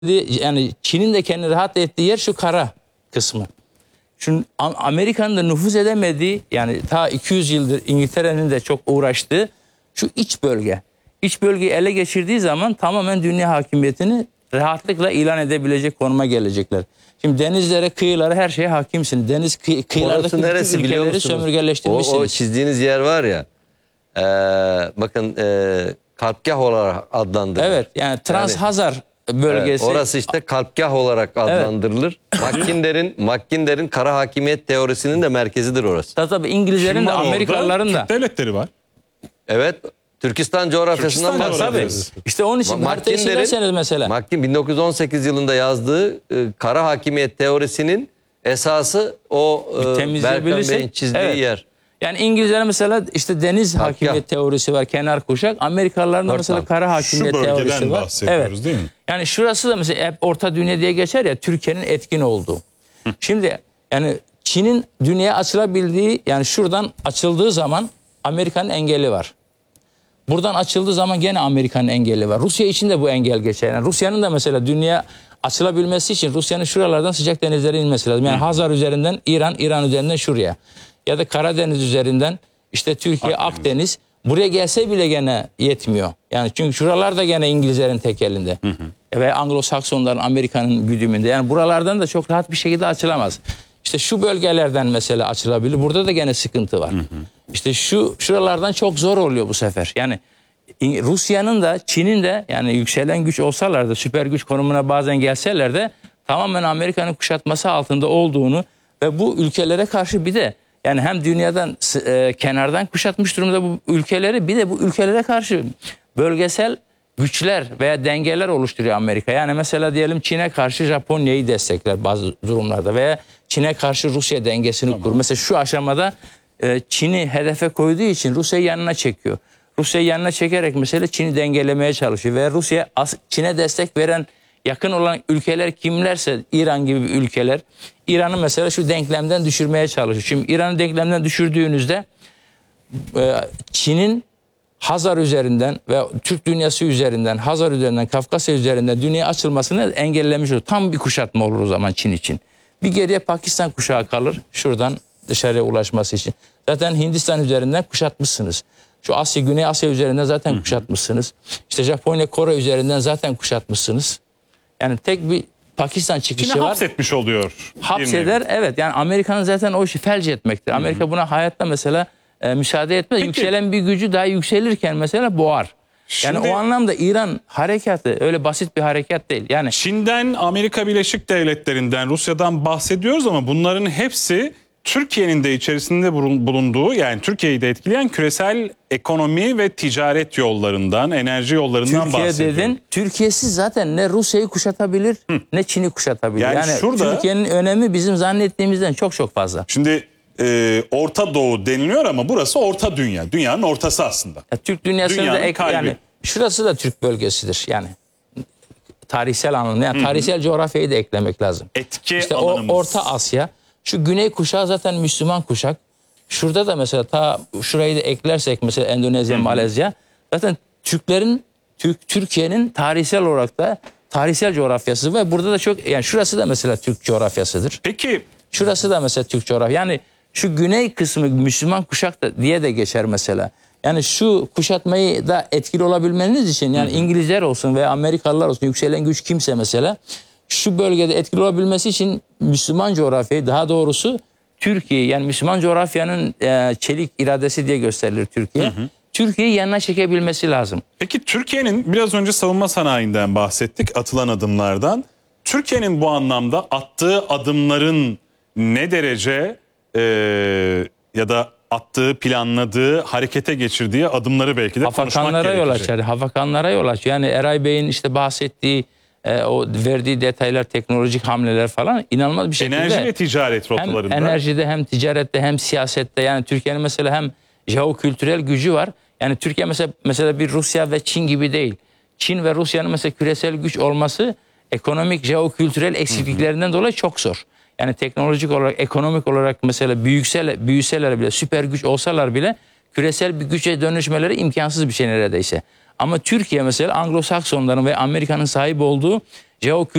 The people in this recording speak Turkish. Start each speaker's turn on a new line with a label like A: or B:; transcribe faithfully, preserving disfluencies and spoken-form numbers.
A: yani Çin'in de kendini rahat ettiği yer şu kara kısmı. Çünkü Amerika'nın da nüfuz edemediği, yani ta iki yüz yıldır İngiltere'nin de çok uğraştığı şu iç bölge. İç bölgeyi ele geçirdiği zaman tamamen dünya hakimiyetini rahatlıkla ilan edebilecek konuma gelecekler. Şimdi denizlere, kıyılara, her şeye hakimsiniz. Deniz kıy kıyılardaki bütün ülkeleri sömürgeleştirmişsiniz.
B: O, o çizdiğiniz yer var ya, e, bakın e, kalpgah olarak adlandırılır.
A: Evet, yani Trans-Hazar yani, bölgesi.
B: Evet, orası işte kalpgah olarak adlandırılır. Evet. Mackinder'in Mackinder'in kara hakimiyet teorisinin de merkezidir orası.
A: Tabii tabii, İngilizlerin de Amerikalıların da.
C: Türk devletleri var.
B: Evet. Türkistan coğrafyasından bahsediyoruz.
A: İşte onun için haritayı silerseniz mesela.
B: Mackin bin dokuz yüz on sekiz yılında yazdığı e, kara hakimiyet teorisinin esası o e, Berkan Bey'in çizdiği evet. yer.
A: Yani İngilizlerin mesela işte deniz Kalk hakimiyet ya. teorisi var, kenar kuşak. Amerikalıların da mesela kara hakimiyet teorisi var. Şu
C: bölgeden bahsediyoruz evet. değil mi?
A: Yani şurası da mesela hep Orta Dünya diye geçer ya, Türkiye'nin etkin olduğu. Hı. Şimdi yani Çin'in dünyaya açılabildiği, yani şuradan açıldığı zaman Amerika'nın engeli var. Buradan açıldığı zaman gene Amerika'nın engeli var. Rusya için de bu engel geçer. Yani Rusya'nın da mesela dünya açılabilmesi için Rusya'nın şuralardan sıcak denizlere inmesi lazım. Yani Hı. Hazar üzerinden İran, İran üzerinden şuraya. Ya da Karadeniz üzerinden işte Türkiye, Akdeniz. Akdeniz. Buraya gelse bile gene yetmiyor. Yani çünkü şuralar da gene İngilizlerin tek elinde. Hı hı. Ve Anglo-Saksonların, Amerika'nın güdümünde. Yani buralardan da çok rahat bir şekilde açılamaz. İşte şu bölgelerden mesela açılabilir. Burada da gene sıkıntı var. Hı hı. İşte şu şuralardan çok zor oluyor bu sefer. Yani Rusya'nın da Çin'in de yani yükselen güç olsalar da, süper güç konumuna bazen gelseler de tamamen Amerika'nın kuşatması altında olduğunu ve bu ülkelere karşı bir de yani hem dünyadan e, kenardan kuşatmış durumda bu ülkeleri, bir de bu ülkelere karşı bölgesel güçler veya dengeler oluşturuyor Amerika. Yani mesela diyelim Çin'e karşı Japonya'yı destekler bazı durumlarda veya Çin'e karşı Rusya dengesini tamam. kurur. Mesela şu aşamada e, Çin'i hedefe koyduğu için Rusya'yı yanına çekiyor. Rusya'yı yanına çekerek mesela Çin'i dengelemeye çalışıyor. Ve Rusya Çin'e destek veren yakın olan ülkeler kimlerse, İran gibi ülkeler, İran'ı mesela şu denklemden düşürmeye çalışıyor. Şimdi İran'ı denklemden düşürdüğünüzde e, Çin'in Hazar üzerinden ve Türk dünyası üzerinden, Hazar üzerinden, Kafkasya üzerinden dünyaya açılmasını engellemiş olur. Tam bir kuşatma olur o zaman Çin için. Bir geriye Pakistan kuşağı kalır şuradan dışarıya ulaşması için. Zaten Hindistan üzerinden kuşatmışsınız. Şu Asya, Güney Asya üzerinden zaten kuşatmışsınız. İşte Japonya, Kore üzerinden zaten kuşatmışsınız. Yani tek bir Pakistan çıkışı
C: Çin'i
A: var.
C: hapsetmiş oluyor.
A: Hapseder, evet. Yani Amerika'nın zaten o işi felç etmektir. Hı hı. Amerika buna hayatta mesela e, müsaade etmez. Peki. Yükselen bir gücü daha yükselirken mesela boğar. Şimdi, yani o anlamda İran harekatı öyle basit bir harekat değil. Yani
C: Çin'den, Amerika Birleşik Devletleri'nden, Rusya'dan bahsediyoruz ama bunların hepsi Türkiye'nin de içerisinde bulunduğu, yani Türkiye'yi de etkileyen küresel ekonomi ve ticaret yollarından, enerji yollarından
A: Türkiye
C: bahsediyoruz.
A: Dedin, Türkiye'siz zaten ne Rusya'yı kuşatabilir Hı. ne Çin'i kuşatabilir. Yani, yani şurada, Türkiye'nin önemi bizim zannettiğimizden çok çok fazla.
C: Şimdi e, Orta Doğu deniliyor ama burası Orta Dünya. Dünyanın ortası aslında.
A: Ya, Türk dünyasında da ek, yani şurası da Türk bölgesidir yani. Tarihsel anlamda, yani tarihsel Hı -hı. coğrafyayı da eklemek lazım.
C: Etki
A: işte
C: alanımız.
A: O Orta Asya, şu güney kuşağı zaten Müslüman kuşak. Şurada da mesela ta şurayı da eklersek mesela Endonezya, Hı -hı. Malezya, zaten Türklerin, Türk Türkiye'nin tarihsel olarak da tarihsel coğrafyası ve burada da çok, yani şurası da mesela Türk coğrafyasıdır.
C: Peki
A: şurası da mesela Türk coğrafya. Yani şu güney kısmı Müslüman kuşak da diye de geçer mesela. Yani şu kuşatmayı da etkili olabilmeniz için, yani Hı -hı. İngilizler olsun veya Amerikalılar olsun, yükselen güç kimse mesela, şu bölgede etkili olabilmesi için Müslüman coğrafyayı, daha doğrusu Türkiye, yani Müslüman coğrafyanın e, çelik iradesi diye gösterilir Türkiye. Türkiye'yi yanına çekebilmesi lazım.
C: Peki Türkiye'nin, biraz önce savunma sanayinden bahsettik, atılan adımlardan. Türkiye'nin bu anlamda attığı adımların ne derece e, ya da attığı, planladığı, harekete geçirdiği adımları belki de konuşmak gerekecek.
A: Hafakanlara yol açar. Hafakanlara yol açar. Yani Eray Bey'in işte bahsettiği, e, o verdiği detaylar, teknolojik hamleler falan inanılmaz bir şekilde.
C: Enerji ve ticaret rotalarında.
A: Hem enerjide, hem ticarette, hem siyasette. Yani Türkiye'nin mesela hem jeokültürel gücü var. Yani Türkiye mesela mesela bir Rusya ve Çin gibi değil. Çin ve Rusya'nın mesela küresel güç olması ekonomik, jeokültürel eksikliklerinden Hı -hı. dolayı çok zor. Yani teknolojik olarak, ekonomik olarak mesela büyüksel, büyüseler bile, süper güç olsalar bile küresel bir güce dönüşmeleri imkansız bir şey neredeyse. Ama Türkiye mesela Anglo-Saksonların ve Amerika'nın sahip olduğu jeokültür